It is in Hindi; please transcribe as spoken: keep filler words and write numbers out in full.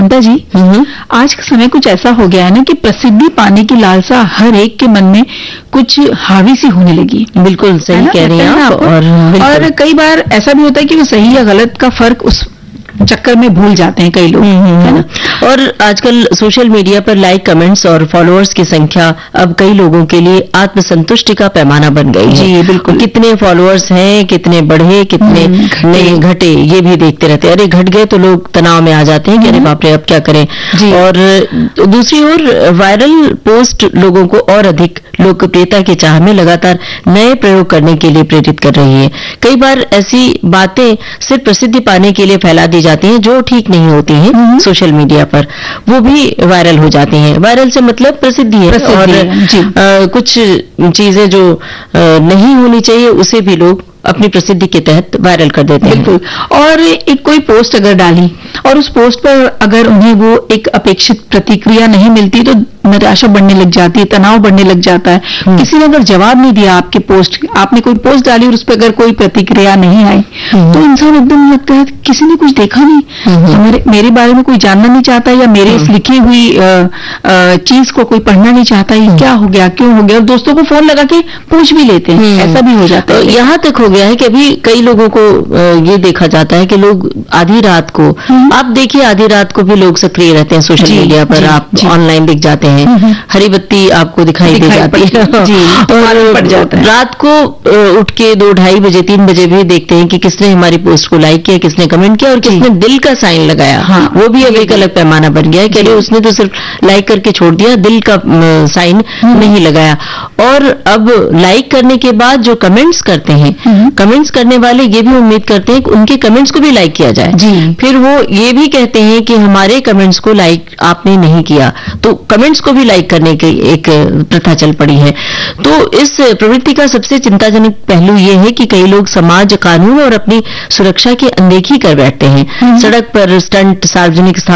ममता जी, आज का समय कुछ ऐसा हो गया है ना कि प्रसिद्धि पाने की लालसा हर एक के मन में कुछ हावी सी होने लगी। बिल्कुल सही कह रही हैं आप। और, और कई बार ऐसा भी होता है कि वो सही या गलत का फर्क उस चक्कर में भूल जाते हैं कई लोग, है ना। और आजकल सोशल मीडिया पर लाइक, कमेंट्स और फॉलोअर्स की संख्या अब कई लोगों के लिए आत्मसंतुष्टि का पैमाना बन गई है। जी बिल्कुल। कितने फॉलोअर्स हैं, कितने बढ़े, कितने नए घटे, ये भी देखते रहते हैं। अरे घट गए तो लोग तनाव में आ जाते हैं कि अरे बाप रे अब क्या करें। और दूसरी ओर वायरल पोस्ट लोगों को और अधिक लोकप्रियता की चाह में लगातार नए प्रयोग करने के लिए प्रेरित कर रही है। कई बार ऐसी बातें सिर्फ प्रसिद्धि पाने के लिए फैला दी जाती हैं जो ठीक नहीं होती हैं सोशल मीडिया पर, वो भी वायरल हो जाती हैं। वायरल से मतलब प्रसिद्धि है। और आ, कुछ चीजें जो आ, नहीं होनी चाहिए उसे भी लोग अपनी प्रसिद्धि के तहत वायरल कर देते हैं। बिल्कुल। और एक कोई पोस्ट अगर डाली और उस पोस्ट पर अगर उन्हें वो एक अपेक्षित प्रतिक्रिया नहीं मिलती तो निराशा बढ़ने लग जाती है, तनाव बढ़ने लग जाता है। किसी ने अगर जवाब नहीं दिया आपके पोस्ट, आपने कोई पोस्ट डाली और उस पर अगर कोई प्रतिक्रिया नहीं आई तो इंसान एकदम लगता है किसी ने कुछ देखा नहीं, हमारे मेरे बारे में कोई जानना नहीं चाहता या मेरे इस लिखी हुई चीज को कोई पढ़ना नहीं चाहता, ये क्या हो गया, क्यों हो गया। और दोस्तों को फोन लगा के पूछ भी लेते हैं, ऐसा भी हो जाता है। यहाँ तक हो गया है कि अभी कई लोगों को ये देखा जाता है कि लोग आधी रात को, आप देखिए आधी रात को भी लोग सक्रिय रहते हैं सोशल मीडिया पर, आप ऑनलाइन दिख जाते हैं, हरी बत्ती आपको दिखाई दे जाती है। और पड़ जाता है। रात को उठ के दो ढाई बजे तीन बजे भी देखते हैं कि किसने हमारी पोस्ट को लाइक किया, किसने कमेंट किया और किसने दिल का साइन लगाया। हाँ, वो भी अब एक अलग पैमाना बन गया है कि उसने तो सिर्फ लाइक करके छोड़ दिया, दिल का साइन नहीं लगाया। और अब लाइक करने के बाद जो कमेंट्स करते हैं, कमेंट्स करने वाले ये भी उम्मीद करते हैं कि उनके कमेंट्स को भी लाइक किया जाए। जी। फिर वो ये भी कहते हैं कि हमारे कमेंट्स को लाइक आपने नहीं किया, तो कमेंट्स को भी लाइक करने की एक प्रथा चल पड़ी है। तो इस प्रवृत्ति का सबसे चिंताजनक पहलू ये है कि कई लोग समाज, कानून और अपनी सुरक्षा की अनदेखी कर बैठते हैं। सड़क पर स्टंट, सार्वजनिक